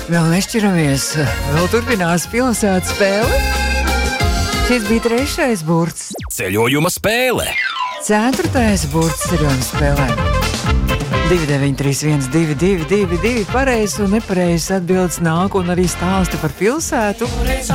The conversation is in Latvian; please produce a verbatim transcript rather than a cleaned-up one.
Vēl nešķiramies, vēl turpinās pilsētas spēle. Šis bija trešais burts. Ceļojuma spēle. Ceturtais burts ceļojuma spēlē. divi deviņi trīs viens divi divi divi divi pareizs un nepareizs atbildes nāk un arī stāsti par pilsētu.